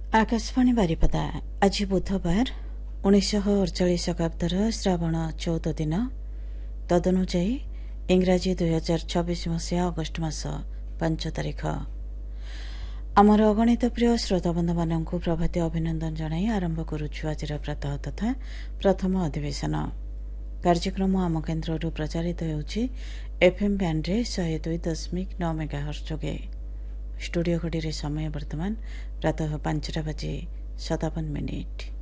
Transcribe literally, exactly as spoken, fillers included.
आकाशवाणी बारिपदा आज बुधवार उन्नीस अड़चाश शताब्दर श्रावण चौदह दिन तदनुजाई इंग्राजी दुई हजार छब्बीस मसीहा अगस्ट मास पांच तारिख आमर अगणित प्रिय श्रोताबंधु मानक प्रभाती अभिनंदन जनाई आरंभ करुछु आजिर प्रातः तथा प्रथम अधिवेशन कार्यक्रम आम केन्द्र प्रचारित होउछि एफएम बैंड रे एक सौ दो दशमिक नौ मेगाहर्ट्ज जोगे। स्टूडियो घड़ी रे समय वर्तमान प्रातः पांचटा बजे सतावन मिनिट।